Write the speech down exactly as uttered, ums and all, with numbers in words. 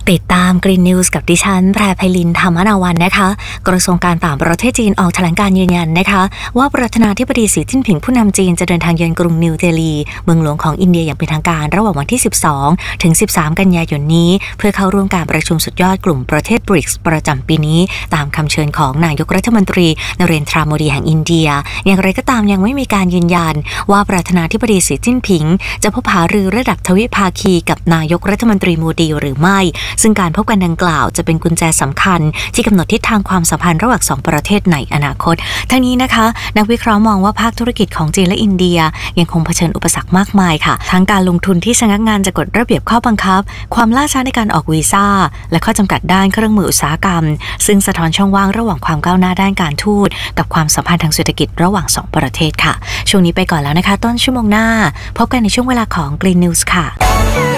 ติดตาม Green News กับดิฉันแพรไพลินธรรมนาวันนะคะกระทรวงการต่างประเทศจีนออกแถลงการยืนยันนะคะว่าประธานาธิบดีสีจิ้นผิงผู้นำจีนจะเดินทางเยือนกรุงนิวเดลีเมืองหลวงของอินเดียอย่างเป็นทางการระหว่างวันที่สิบสองถึงสิบสามกันยายนนี้เพื่อเข้าร่วมการประชุมสุดยอดกลุ่มประเทศ บริกส์ ประจำปีนี้ตามคำเชิญของนายกรัฐมนตรีนเรนทราโมดีแห่งอินเดียอย่างไรก็ตามยังไม่มีการยืนยันว่าประธานาธิบดีสีจิ้นผิงจะพบหารือระดับทวิภาคีกับนายกรัฐมนตรีโมดีหรือไม่ซึ่งการพบกันดังกล่าวจะเป็นกุญแจสำคัญที่กำหนดทิศทางความสัมพันธ์ระหว่างสองประเทศในอนาคตทั้งนี้นะคะนักวิเคราะห์มองว่าภาคธุรกิจของจีนและอินเดียยังคงเผชิญอุปสรรคมากมายค่ะทั้งการลงทุนที่ชะงักงานจากกฎระเบียบข้อบังคับความล่าช้าในการออกวีซ่าและข้อจำกัดด้านเครื่องมืออุตสาหกรรมซึ่งสะท้อนช่องว่างระหว่างความก้าวหน้าด้านการทูตกับความสัมพันธ์ทางเศรษฐกิจระหว่างสองประเทศค่ะช่วงนี้ไปก่อนแล้วนะคะต้นชั่วโมงหน้าพบกันในช่วงเวลาของ Green News ค่ะ